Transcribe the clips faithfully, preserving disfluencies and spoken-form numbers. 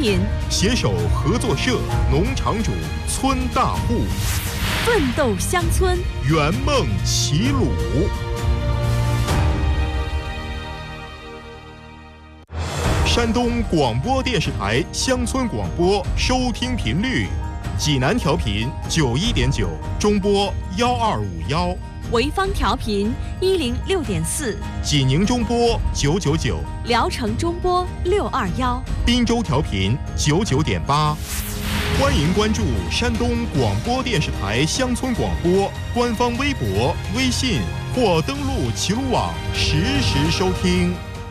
品， 携手合作社、农场主、村大户， 奋斗乡村， 圆梦齐鲁。山东广播电视台乡村广播收听频率：济南调频九一点九，中波幺二五幺； 潍坊调频一零六点四， 济宁中波九九九， 聊城中波六二幺， 滨州调频九九点八。欢迎关注山东广播电视台乡村广播官方微博、微信或登录齐鲁网实时收听。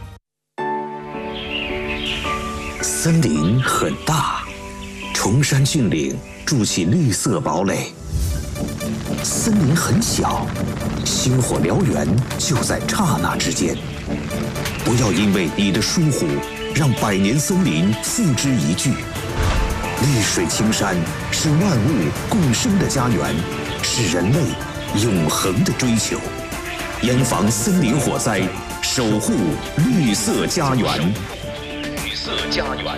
森林很大，崇山峻岭筑起绿色堡垒；森林很小，星火燎原就在刹那之间。不要因为你的疏忽，让百年森林付之一炬。绿水青山是万物共生的家园，是人类永恒的追求。严防森林火灾，守护绿色家园。绿色家园。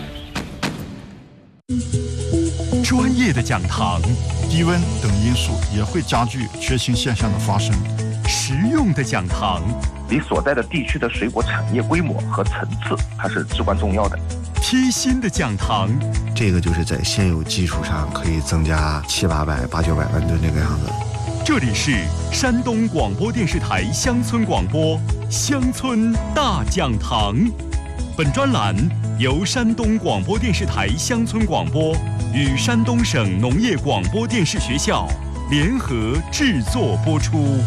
专业的讲堂， 低温等因素也会加剧缺氢现象的发生。 实用的讲堂， 你所在的地区的水果产业规模和层次，它是至关重要的。 贴心的讲堂， 这个就是在现有基础上可以增加七八百、八九百万吨这个样子。 这里是山东广播电视台乡村广播乡村大讲堂。本专栏由山东广播电视台乡村广播与山东省农业广播电视学校联合制作播出。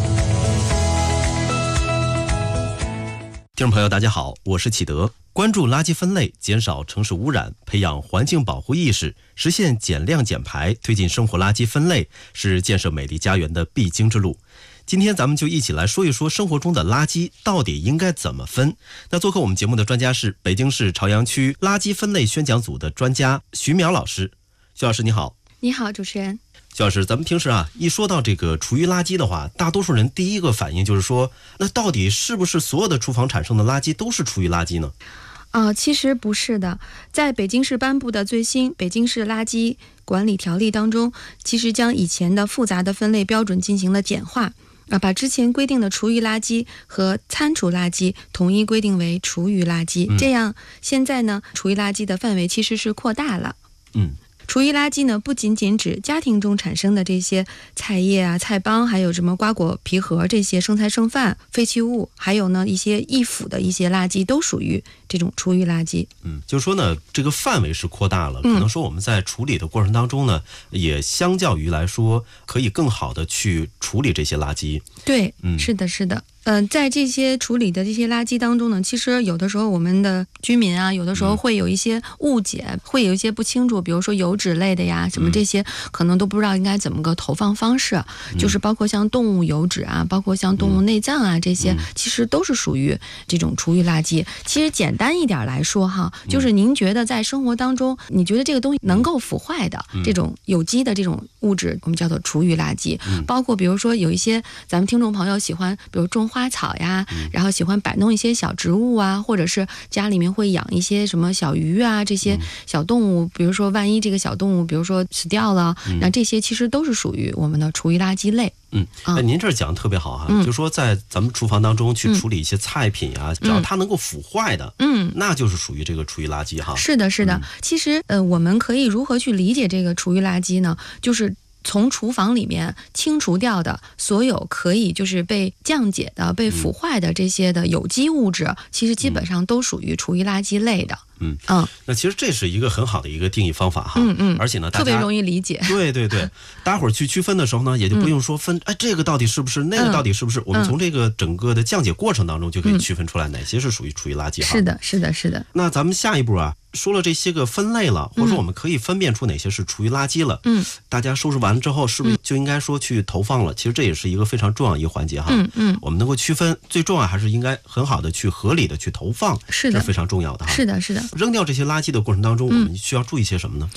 听众朋友大家好，我是启德。关注垃圾分类，减少城市污染，培养环境保护意识，实现减量减排，推进生活垃圾分类，是建设美丽家园的必经之路。今天咱们就一起来说一说生活中的垃圾到底应该怎么分。那做客我们节目的专家是北京市朝阳区垃圾分类宣讲组的专家徐淼老师。徐老师你好。 你好，主持人。 徐老师，咱们平时啊一说到这个厨余垃圾的话，大多数人第一个反应就是说，那到底是不是所有的厨房产生的垃圾都是厨余垃圾呢？ 啊、呃，其实不是的。在北京市颁布的最新《北京市垃圾管理条例》当中，其实将以前的复杂的分类标准进行了简化。啊，把之前规定的厨余垃圾和餐厨垃圾统一规定为厨余垃圾，嗯、这样现在呢，厨余垃圾的范围其实是扩大了。 嗯。 厨余垃圾呢，不仅仅指家庭中产生的这些菜叶啊、菜帮，还有什么瓜果皮盒这些剩菜剩饭、废弃物，还有呢一些易腐的一些垃圾，都属于这种厨余垃圾。 嗯，就是说呢，这个范围是扩大了，可能说我们在处理的过程当中呢，嗯、也相较于来说，可以更好的去处理这些垃圾。 对，嗯，是的，是的。嗯、呃，在这些处理的这些垃圾当中呢，其实有的时候我们的居民啊，有的时候会有一些误解，嗯、会有一些不清楚，比如说油脂类的呀，什么这些、嗯、可能都不知道应该怎么个投放方式，嗯、就是包括像动物油脂啊，包括像动物内脏啊，这些、嗯、其实都是属于这种厨余垃圾。其实简单一点来说哈，就是您觉得在生活当中，你觉得这个东西能够腐坏的、嗯、这种有机的这种物质，我们叫做厨余垃圾。嗯、包括比如说有一些咱们听众朋友喜欢，比如种花草呀，然后喜欢摆弄一些小植物啊，或者是家里面会养一些什么小鱼啊，这些小动物，比如说万一这个小动物比如说死掉了，那这些其实都是属于我们的厨余垃圾类。 嗯，那您这儿讲的特别好哈、啊，嗯、就说在咱们厨房当中去处理一些菜品啊，嗯、只要它能够腐坏的，嗯，那就是属于这个厨余垃圾哈。 是的，是的。嗯、其实呃，我们可以如何去理解这个厨余垃圾呢？就是从厨房里面清除掉的所有可以就是被降解的、被腐坏的这些的有机物质，嗯、其实基本上都属于厨余垃圾类的。 嗯嗯，那其实这是一个很好的一个定义方法哈。嗯嗯，而且呢，大家特别容易理解。 对对对，大家伙儿去区分的时候呢，也就不用说分，嗯、哎，这个到底是不是，那个到底是不是？嗯、我们从这个整个的降解过程当中就可以区分出来哪些是属于厨余垃圾哈。 是的，是的，是的。 那咱们下一步啊，说了这些个分类了，或者说我们可以分辨出哪些是厨余垃圾了。嗯，大家收拾完了之后，是不是就应该说去投放了？其实这也是一个非常重要的一个环节哈。嗯嗯，我们能够区分，最重要还是应该很好的去合理的去投放， 是的， 是非常重要的哈。 是的，是的。 扔掉这些垃圾的过程当中，我们需要注意些什么呢？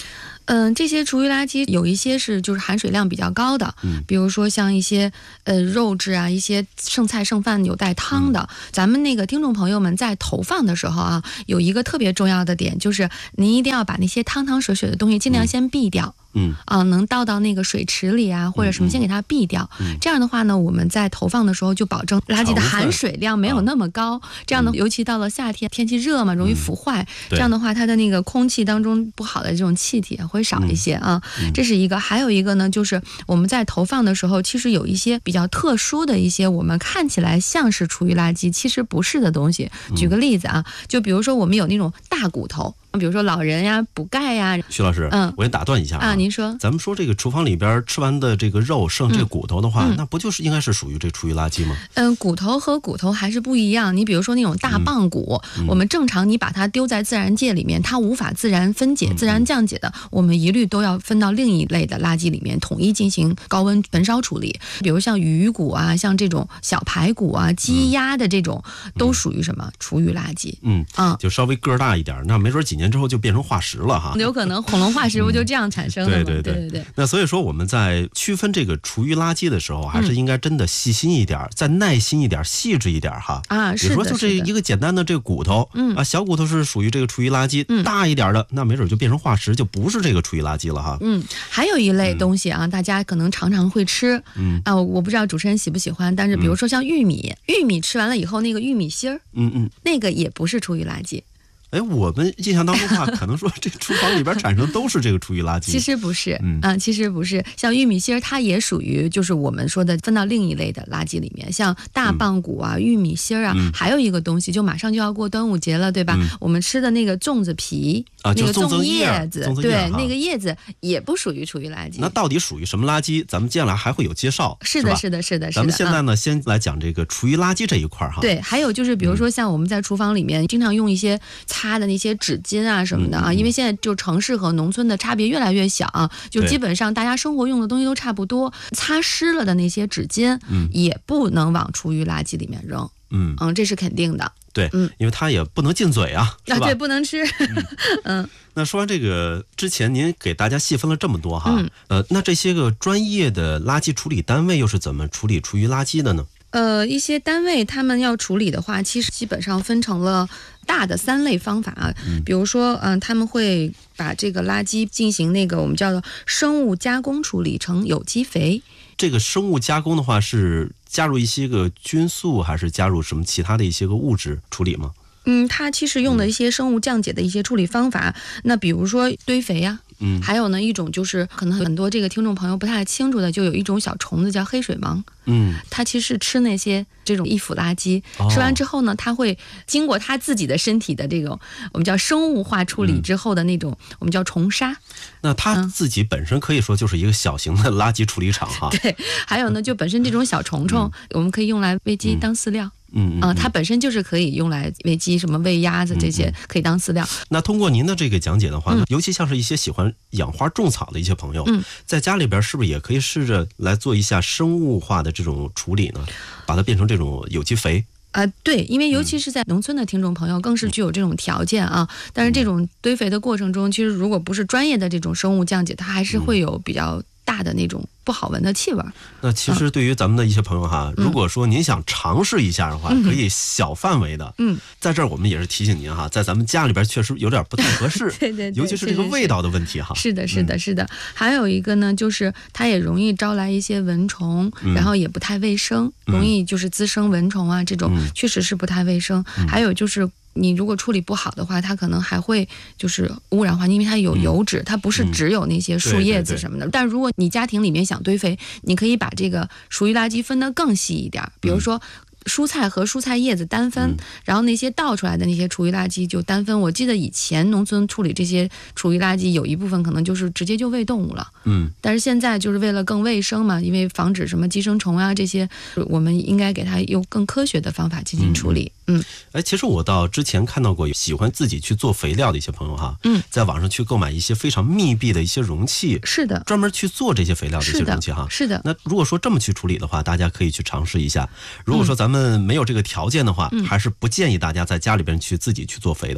嗯，这些厨余垃圾有一些是就是含水量比较高的，嗯，比如说像一些呃肉质啊，一些剩菜剩饭有带汤的，嗯、咱们那个听众朋友们在投放的时候啊，有一个特别重要的点，就是您一定要把那些汤汤水水的东西尽量先避掉。嗯嗯啊，能倒到那个水池里啊，或者什么，先给它避掉。嗯、这样的话呢，我们在投放的时候就保证垃圾的含水量没有那么高。这样呢，尤其到了夏天，天气热嘛，容易腐坏。嗯、这样的话，它的那个空气当中不好的这种气体会少一些啊。嗯、这是一个，还有一个呢，就是我们在投放的时候，其实有一些比较特殊的一些我们看起来像是厨余垃圾，其实不是的东西。举个例子啊，就比如说我们有那种大骨头。比如说老人呀、补钙呀。 徐老师，嗯，我先打断一下 啊, 啊，您说， 咱们说这个厨房里边吃完的这个肉剩这个骨头的话，嗯、那不就是应该是属于这厨余垃圾吗？ 嗯，骨头和骨头还是不一样。你比如说那种大棒骨，嗯、我们正常你把它丢在自然界里面，它无法自然分解、自然降解的，我们一律都要分到另一类的垃圾里面，统一进行高温焚烧处理。比如像鱼骨啊，像这种小排骨啊、鸡鸭的这种，嗯、都属于什么厨余垃圾？ 嗯啊，就稍微个儿大一点，那没准几年之后就变成化石了哈。 有可能恐龙化石不就这样产生的吗？ 对对对对对。 那所以说我们在区分这个厨余垃圾的时候，还是应该真的细心一点，嗯、再耐心一点，细致一点哈。 啊，是的。 比如说就这一个简单的这个骨头，嗯啊，小骨头是属于这个厨余垃圾，嗯、大一点的那没准就变成化石，就不是这个厨余垃圾了哈。 嗯，还有一类东西啊，嗯、大家可能常常会吃，嗯啊，我不知道主持人喜不喜欢，但是比如说像玉米，嗯、玉米吃完了以后那个玉米芯儿，嗯嗯，那个也不是厨余垃圾。 哎，我们印象当中的话，可能说这厨房里边产生都是这个厨余垃圾。 其实不是，嗯啊，其实不是。像玉米芯儿，它也属于就是我们说的分到另一类的垃圾里面。像大棒骨啊、嗯、玉米芯儿啊，嗯、还有一个东西，就马上就要过端午节了，对吧？嗯、我们吃的那个粽子皮， 啊， 那个粽叶子， 粽子对，那个叶子也不属于厨余垃圾。 那到底属于什么垃圾？咱们接下来还会有介绍。 是的，是的，是的，是的。 咱们现在呢，啊、先来讲这个厨余垃圾这一块哈。 对，还有就是比如说像我们在厨房里面经常用一些擦的那些纸巾啊什么的啊，嗯、因为现在就城市和农村的差别越来越小啊，就基本上大家生活用的东西都差不多，擦湿了的那些纸巾，嗯、也不能往厨余垃圾里面扔，嗯嗯，这是肯定的。 对，嗯，因为它也不能进嘴啊，是吧？ 啊，对，不能吃。嗯，嗯那说完这个之前，您给大家细分了这么多哈，嗯、呃，那这些个专业的垃圾处理单位又是怎么处理厨余垃圾的呢？ 呃，一些单位他们要处理的话，其实基本上分成了大的三类方法啊。嗯、比如说，嗯、呃，他们会把这个垃圾进行那个我们叫做生物加工处理成有机肥。 这个生物加工的话，是加入一些个菌素，还是加入什么其他的一些个物质处理吗？ 嗯，它其实用的一些生物降解的一些处理方法，嗯、那比如说堆肥呀、啊。嗯，还有呢，一种就是可能很多这个听众朋友不太清楚的，就有一种小虫子叫黑水虻。嗯，它其实吃那些这种易腐垃圾，哦、吃完之后呢，它会经过它自己的身体的这种我们叫生物化处理之后的那种、嗯、我们叫虫沙。 那它自己本身可以说就是一个小型的垃圾处理厂哈。 对，还有呢，就本身这种小虫虫，嗯、我们可以用来喂鸡当饲料。嗯啊、呃，它本身就是可以用来喂鸡、什么喂鸭子这些，可以当饲料。 那通过您的这个讲解的话，嗯、尤其像是一些喜欢养花种草的一些朋友，嗯、在家里边是不是也可以试着来做一下生物化的这种处理呢？把它变成这种有机肥。 啊、呃，对，因为尤其是在农村的听众朋友，更是具有这种条件啊。但是这种堆肥的过程中，其实如果不是专业的这种生物降解，它还是会有比较大的那种不好闻的气味。 那其实对于咱们的一些朋友哈，嗯、如果说您想尝试一下的话，嗯、可以小范围的。嗯，在这儿我们也是提醒您哈，在咱们家里边确实有点不太合适。 对, 对对， 尤其是这个味道的问题哈。 是的，是的，是的。还有一个呢，就是它也容易招来一些蚊虫，嗯、然后也不太卫生，嗯、容易就是滋生蚊虫啊，这种确实是不太卫生。嗯、还有就是。你如果处理不好的话，它可能还会就是污染环境，因为它有油脂，它不是只有那些树叶子什么的。嗯、但如果你家庭里面想堆肥，你可以把这个厨余垃圾分得更细一点，比如说。蔬菜和蔬菜叶子单分，嗯、然后那些倒出来的那些厨余垃圾就单分。我记得以前农村处理这些厨余垃圾，有一部分可能就是直接就喂动物了。嗯，但是现在就是为了更卫生嘛，因为防止什么寄生虫啊这些，我们应该给它用更科学的方法进行处理。嗯，嗯哎，其实我到之前看到过喜欢自己去做肥料的一些朋友哈，嗯，在网上去购买一些非常密闭的一些容器， 是的， 专门去做这些肥料的一些容器哈， 是的。 那如果说这么去处理的话，大家可以去尝试一下。如果说咱们没有这个条件的话，嗯、还是不建议大家在家里边去自己去做肥的哈。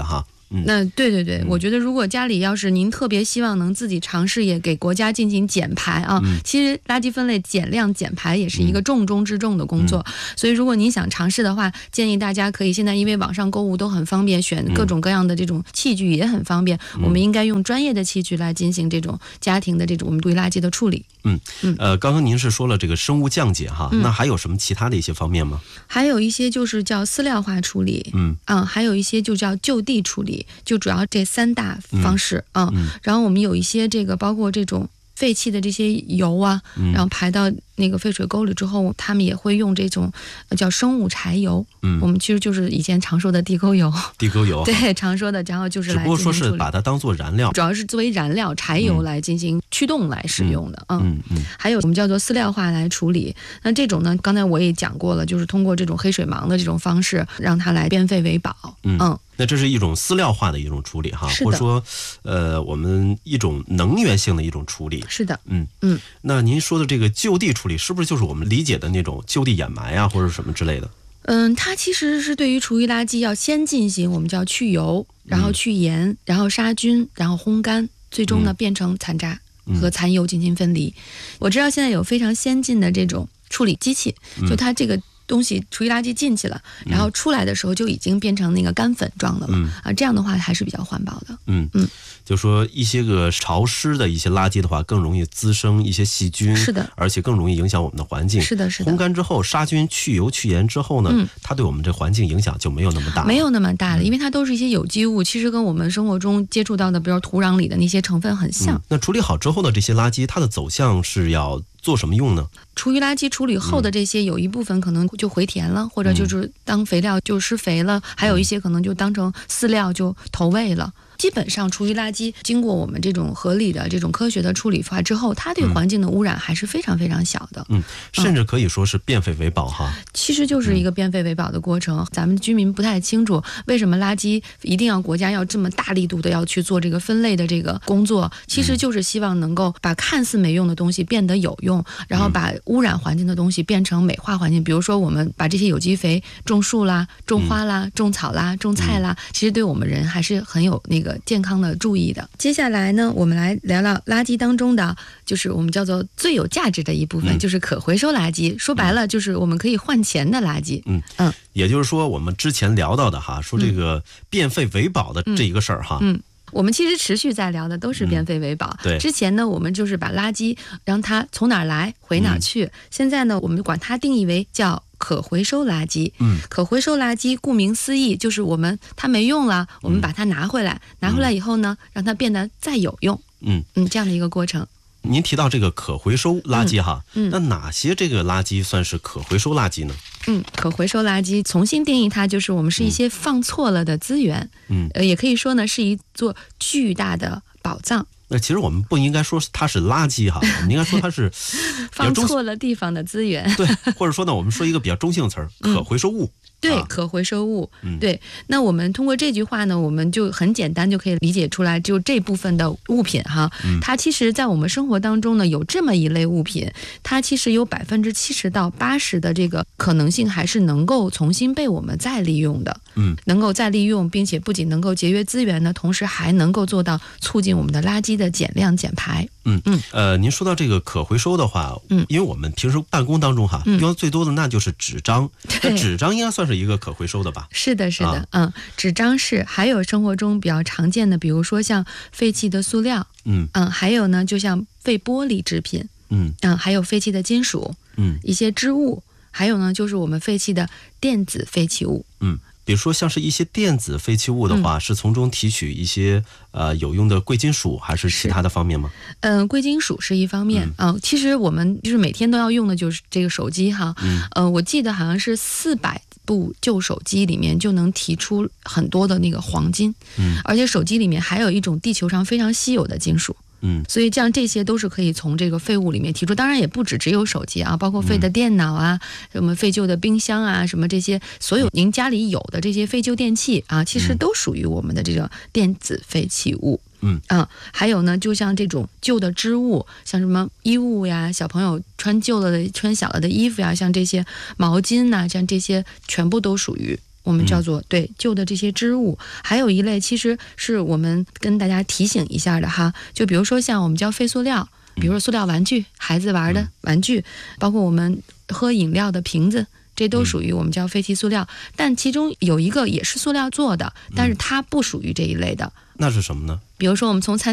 嗯、 那对对对、嗯，我觉得如果家里要是您特别希望能自己尝试也给国家进行减排啊、嗯，其实垃圾分类减量减排也是一个重中之重的工作。嗯、所以如果您想尝试的话，建议大家可以现在因为网上购物都很方便，选各种各样的这种器具也很方便，嗯、我们应该用专业的器具来进行这种家庭的这种我们堆垃圾的处理。 嗯嗯，呃，刚刚您是说了这个生物降解哈、嗯，那还有什么其他的一些方面吗？ 还有一些就是叫饲料化处理，嗯啊、嗯，还有一些就叫就地处理，就主要这三大方式啊、嗯嗯。然后我们有一些这个包括这种废弃的这些油啊，嗯、然后排到那个废水沟里之后，他们也会用这种叫生物柴油。嗯，我们其实就是以前常说的地沟油。 地沟油， 对，常说的，然后就是来只不过说是把它当做燃料， 主要是作为燃料柴油来进行驱动来使用的。嗯 嗯, 嗯，还有我们叫做饲料化来处理。那这种呢，刚才我也讲过了，就是通过这种黑水盲的这种方式，让它来变废为宝。嗯。嗯， 那这是一种饲料化的一种处理哈，或者说，呃，我们一种能源性的一种处理。 是的， 嗯嗯。那您说的这个就地处理，是不是就是我们理解的那种就地掩埋啊，或者什么之类的？ 嗯，它其实是对于厨余垃圾要先进行我们叫去油，然后去盐，嗯、然后杀菌，然后烘干，最终呢、嗯、变成残渣和残油进行分离。嗯、我知道现在有非常先进的这种处理机器，就它这个东西厨余垃圾进去了，然后出来的时候就已经变成那个干粉状的了、嗯、啊，这样的话还是比较环保的。 嗯嗯，就说一些个潮湿的一些垃圾的话，更容易滋生一些细菌， 是的， 而且更容易影响我们的环境。 是的，是的。 烘干之后杀菌、去油、去盐之后呢、嗯，它对我们这环境影响就没有那么大了， 没有那么大了，因为它都是一些有机物，其实跟我们生活中接触到的，比如土壤里的那些成分很像。嗯、 那处理好之后的这些垃圾，它的走向是要做什么用呢？ 厨余垃圾处理后的这些，有一部分可能就回填了，嗯、或者就是当肥料就施肥了，嗯、还有一些可能就当成饲料就投喂了。基本上厨余垃圾经过我们这种合理的这种科学的处理法之后，它对环境的污染还是非常非常小的。 嗯，甚至可以说是变废为宝哈。 其实就是一个变废为宝的过程。嗯、咱们居民不太清楚为什么垃圾一定要国家要这么大力度的要去做这个分类的这个工作，其实就是希望能够把看似没用的东西变得有用，然后把污染环境的东西变成美化环境。比如说我们把这些有机肥种树啦、种花啦、种草啦、种菜啦，其实对我们人还是很有那个健康的注意的。接下来呢，我们来聊聊垃圾当中的，就是我们叫做最有价值的一部分，嗯、就是可回收垃圾。说白了，就是我们可以换钱的垃圾。嗯嗯， 也就是说，我们之前聊到的哈，说这个变废为宝的这一个事儿哈。 嗯。嗯我们其实持续在聊的都是变废为宝。嗯、对，之前呢，我们就是把垃圾让它从哪儿来回哪儿去。嗯、现在呢，我们管它定义为叫可回收垃圾。嗯，可回收垃圾顾名思义，就是我们它没用了，我们把它拿回来，嗯、拿回来以后呢，让它变得再有用。嗯嗯，这样的一个过程。 您提到这个可回收垃圾哈，嗯，那哪些这个垃圾算是可回收垃圾呢？ 嗯，可回收垃圾重新定义它，就是我们是一些放错了的资源，嗯，呃，也可以说呢是一座巨大的宝藏。 那其实我们不应该说它是垃圾哈，我们应该说它是放错了地方的资源。 对，或者说呢，我们说一个比较中性词儿，可回收物。 对，啊、可回收物。嗯，对。那我们通过这句话呢，我们就很简单就可以理解出来，就这部分的物品哈，嗯、它其实在我们生活当中呢，有这么一类物品，它其实有百分之七十到八十的这个可能性还是能够重新被我们再利用的。嗯，能够再利用，并且不仅能够节约资源呢，同时还能够做到促进我们的垃圾的减量减排。 嗯嗯，呃，您说到这个可回收的话，嗯，因为我们平时办公当中哈，用的最多的那就是纸张，那纸张应该算是一个可回收的吧？ 是的，是的，啊、嗯，纸张是，还有生活中比较常见的，比如说像废弃的塑料，嗯嗯，还有呢，就像废玻璃制品，嗯嗯，还有废弃的金属，嗯，一些织物，还有呢，就是我们废弃的电子废弃物，嗯。 比如说像是一些电子废弃物的话，嗯、是从中提取一些呃有用的贵金属，还是其他的方面吗？ 嗯、呃，贵金属是一方面啊、嗯呃。其实我们就是每天都要用的就是这个手机哈。嗯。呃，我记得好像是四百部旧手机里面就能提出很多的那个黄金。嗯。而且手机里面还有一种地球上非常稀有的金属。嗯，所以这样这些都是可以从这个废物里面提出，当然也不止只有手机啊，包括废的电脑啊，嗯、什么废旧的冰箱啊，什么这些所有您家里有的这些废旧电器啊，其实都属于我们的这个电子废弃物。嗯啊，还有呢，就像这种旧的织物，像什么衣物呀，小朋友穿旧了的、穿小了的衣服呀，像这些毛巾呐、啊，像这些全部都属于我们叫做、嗯、对旧的这些织物。还有一类其实是我们跟大家提醒一下的哈，就比如说像我们叫废塑料，比如说塑料玩具，孩子玩的玩具，包括我们喝饮料的瓶子，这都属于我们叫废弃塑料。但其中有一个也是塑料做的，但是它不属于这一类的。 那是什么呢？ 比如说我们从餐